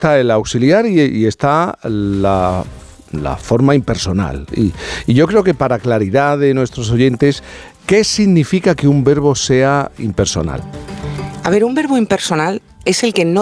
está el auxiliar y está la forma impersonal. Y yo creo que para claridad de nuestros oyentes, ¿qué significa que un verbo sea impersonal? A ver, un verbo impersonal es el que no